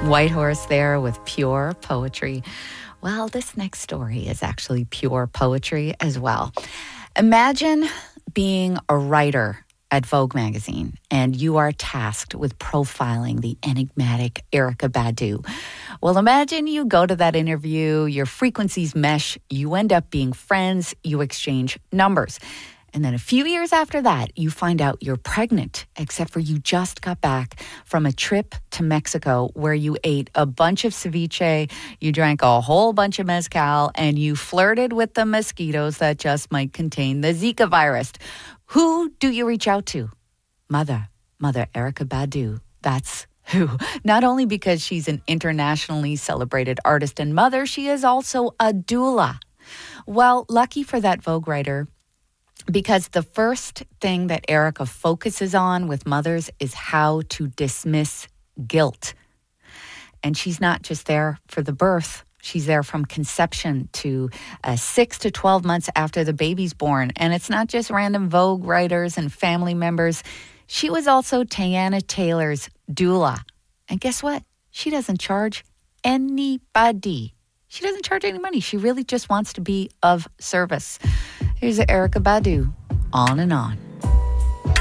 Whitehorse there with Pure Poetry. Well, this next story is actually pure poetry as well. Imagine being a writer at Vogue magazine, and you are tasked with profiling the enigmatic Erykah Badu. Well, imagine you go to that interview, your frequencies mesh, you end up being friends, you exchange numbers. And then a few years after that, you find out you're pregnant, except for you just got back from a trip to Mexico where you ate a bunch of ceviche, you drank a whole bunch of mezcal, and you flirted with the mosquitoes that just might contain the Zika virus. Who do you reach out to? Mother Erykah Badu. That's who. Not only because she's an internationally celebrated artist and mother, she is also a doula. Well, lucky for that Vogue writer, because the first thing that Erykah focuses on with mothers is how to dismiss guilt. And she's not just there for the birth. She's there from conception to 6 to 12 months after the baby's born. And it's not just random Vogue writers and family members. She was also Teyana Taylor's doula. And guess what? She doesn't charge anybody. She doesn't charge any money. She really just wants to be of service. Here's Erykah Badu, On and On.